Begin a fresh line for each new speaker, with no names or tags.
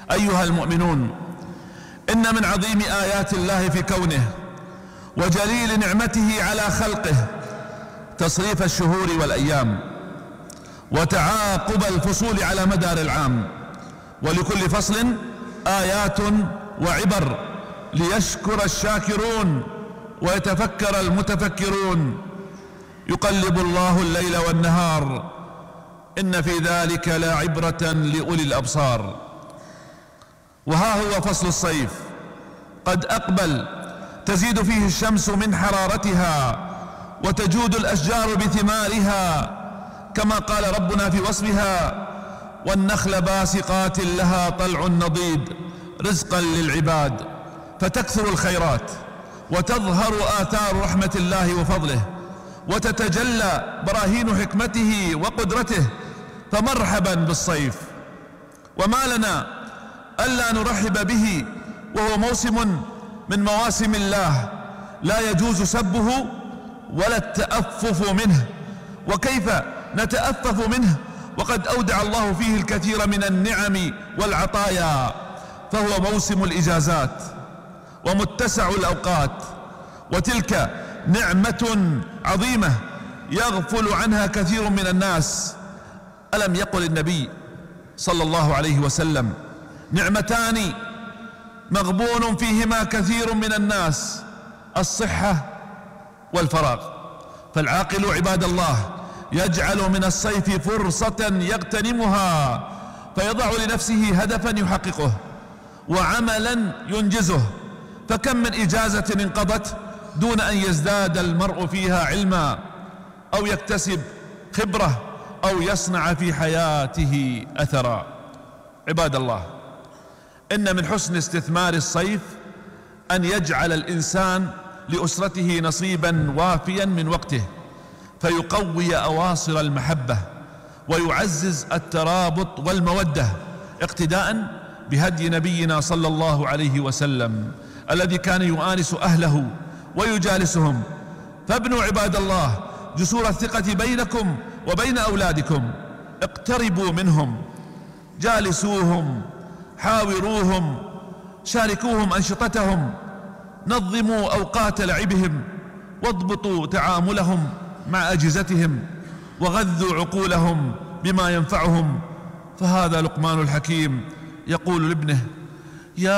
أيها المؤمنون، إن من عظيم آيات الله في كونه وجليل نعمته على خلقه تصريف الشهور والأيام وتعاقب الفصول على مدار العام، ولكل فصل آيات وعبر ليشكر الشاكرون ويتفكر المتفكرون. يقلب الله الليل والنهار، إن في ذلك لعبرة لأولي الأبصار. وها هو فصل الصيف قد أقبل، تزيد فيه الشمس من حرارتها وتجود الأشجار بثمارها، كما قال ربنا في وصفها: والنخل باسقات لها طلع نضيد رزقا للعباد. فتكثر الخيرات وتظهر آثار رحمة الله وفضله وتتجلى براهين حكمته وقدرته. فمرحبا بالصيف، وما لنا ألا نرحب به وهو موسم من مواسم الله لا يجوز سبه ولا التأفف منه. وكيف نتأفف منه وقد أودع الله فيه الكثير من النعم والعطايا؟ فهو موسم الإجازات ومتسع الأوقات، وتلك نعمة عظيمة يغفل عنها كثير من الناس. ألم يقل النبي صلى الله عليه وسلم: نعمتان مغبون فيهما كثير من الناس، الصحة والفراغ. فالعاقل عباد الله يجعل من الصيف فرصة يغتنمها، فيضع لنفسه هدفا يحققه وعملا ينجزه. فكم من إجازة انقضت دون أن يزداد المرء فيها علما أو يكتسب خبرة أو يصنع في حياته أثرا. عباد الله، إن من حسن استثمار الصيف أن يجعل الإنسان لأسرته نصيبا وافيا من وقته، فيقوي أواصر المحبة ويعزز الترابط والمودة، اقتداء بهدي نبينا صلى الله عليه وسلم الذي كان يؤانس أهله ويجالسهم. فابنوا عباد الله جسور الثقة بينكم وبين أولادكم، اقتربوا منهم، جالسوهم، حاوروهم، شاركوهم أنشطتهم، نظموا أوقات لعبهم، واضبطوا تعاملهم مع أجهزتهم، وغذوا عقولهم بما ينفعهم. فهذا لقمان الحكيم يقول لابنه: